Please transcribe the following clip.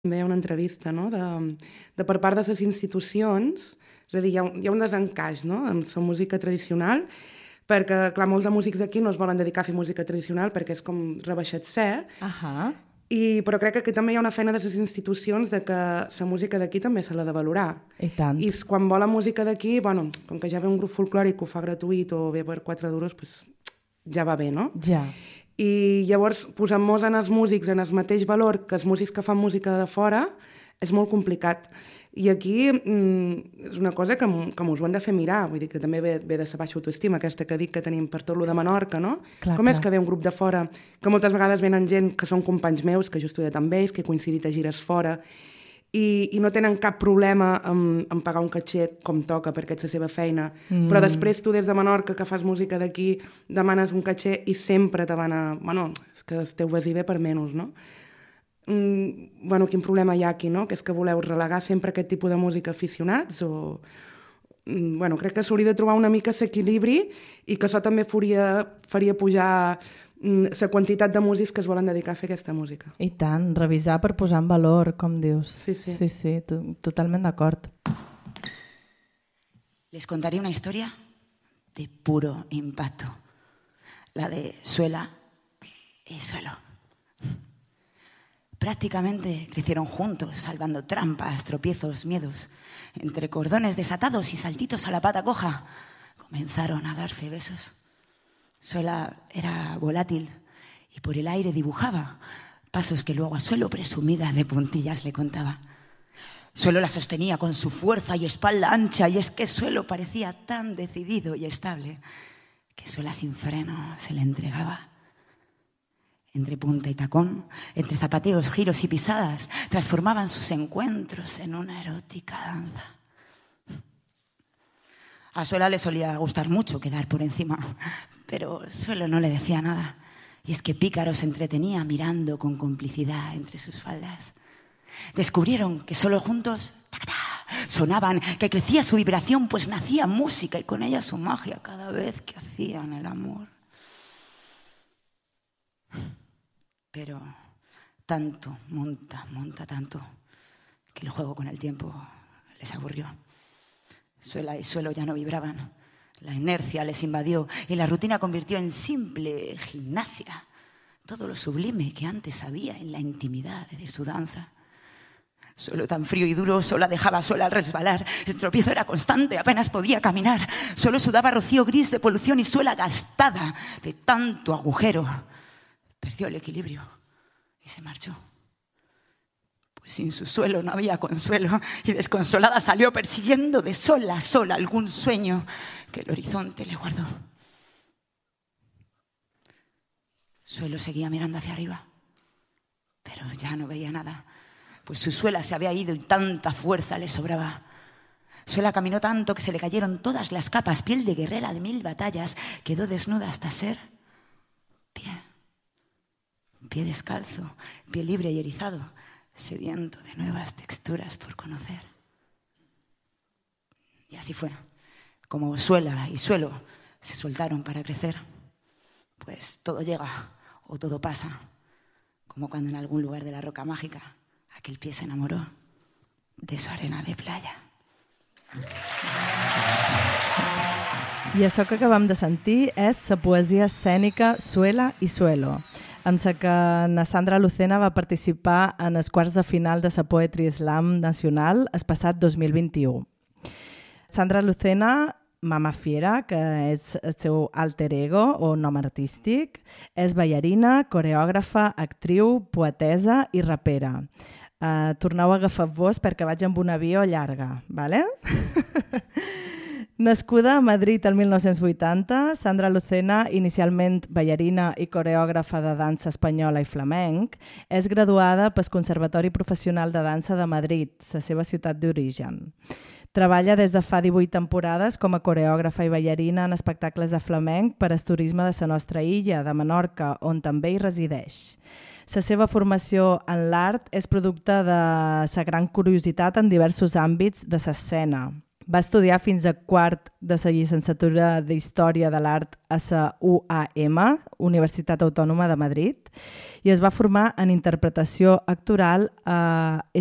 També hi ha una entrevista, no?, de per part de les institucions, és a dir, hi ha un desencaix, no?, amb la música tradicional, perquè, clar, molts de músics d'aquí no es volen dedicar a fer música tradicional perquè és com rebaixat ser, però crec que aquí també hi ha una feina de les institucions de que la música d'aquí també se l'ha de valorar. I tant. I quan vol la música d'aquí, bueno, com que ja ve un grup folclòric que ho fa gratuït o ve per 4 duros, pues, ja va bé, no? Ja. I llavors posant-nos en els músics en el mateix valor que els músics que fan música de fora és molt complicat. I aquí és una cosa que mos ho han de fer mirar, vull dir que també ve de la baixa autoestima, aquesta que dic que tenim per tot lo de Menorca, no? Clar, Com és que ve un grup de fora, que moltes vegades venen gent que són companys meus, que jo he estudiat amb ells, que he coincidit a gires fora, i no tenen cap problema en pagar un caché com toca perquè és la seva feina, però després tu des de Menorca que fas música d'aquí demanes un caché i sempre te van a... Bueno, és que el teu vesí ve per menys, no? Bueno, quin problema hi ha aquí, no? Que és que voleu relegar sempre aquest tipus de música aficionats o... Bueno, crec que s'hauria de trobar una mica l'equilibri i que això també faria pujar la quantitat de músics que es volen dedicar a fer aquesta música. I tant, revisar per posar en valor, com dius. Sí, totalment d'acord. Les contaré una historia de puro impacto. La de Suela y Suelo. Prácticamente crecieron juntos, salvando trampas, tropiezos, miedos. Entre cordones desatados y saltitos a la pata coja, comenzaron a darse besos. Suela era volátil y por el aire dibujaba pasos que luego a Suelo, presumida de puntillas, le contaba. Suelo la sostenía con su fuerza y espalda ancha, y es que Suelo parecía tan decidido y estable que Suela sin freno se le entregaba. Entre punta y tacón, entre zapateos, giros y pisadas, transformaban sus encuentros en una erótica danza. A Suela le solía gustar mucho quedar por encima, pero Suelo no le decía nada. Y es que Pícaro se entretenía mirando con complicidad entre sus faldas. Descubrieron que solo juntos sonaban, que crecía su vibración, pues nacía música y con ella su magia cada vez que hacían el amor. Pero tanto, monta tanto, que el juego con el tiempo les aburrió. Suela y Suelo ya no vibraban, la inercia les invadió y la rutina convirtió en simple gimnasia todo lo sublime que antes había en la intimidad de su danza. Suelo tan frío y duro, Sola dejaba a Suela al resbalar. El tropiezo era constante, apenas podía caminar. Suelo sudaba rocío gris de polución y Suela, gastada de tanto agujero, perdió el equilibrio y se marchó. Pues sin su Suelo no había consuelo y desconsolada salió persiguiendo de sola a sola algún sueño que el horizonte le guardó. Suelo seguía mirando hacia arriba, pero ya no veía nada, pues su Suela se había ido y tanta fuerza le sobraba. Suela caminó tanto que se le cayeron todas las capas, piel de guerrera de 1000 batallas, quedó desnuda hasta ser pie descalzo, pie libre y erizado, sediento de nuevas texturas por conocer. Y así fue, como Suela y Suelo se soltaron para crecer, pues todo llega o todo pasa, como cuando en algún lugar de la roca mágica aquel pie se enamoró de su arena de playa. I això que acabam de sentir és la poesia escènica Suela i Suelo, amb la que na Sandra Lucena va participar en els quarts de final de la Poetry Slam Nacional el passat 2021. Sandra Lucena, Mama Fiera, que és el seu alter ego o nom artístic, és ballarina, coreògrafa, actriu, poetesa i rapera. Torneu a agafar-vos perquè vaig amb un avió llarga, ¿vale? Nascuda a Madrid el 1980, Sandra Lucena, inicialment ballarina i coreògrafa de dansa espanyola i flamenc, és graduada pel Conservatori Professional de Dansa de Madrid, la seva ciutat d'origen. Treballa des de fa 18 temporades com a coreògrafa i ballarina en espectacles de flamenc per al turisme de la nostra illa, de Menorca, on també hi resideix. La seva formació en l'art és producte de la gran curiositat en diversos àmbits de l'escena. Va estudiar fins a quart de la llicenciatura d'Història de l'Art a la UAM, Universitat Autònoma de Madrid, i es va formar en interpretació actoral a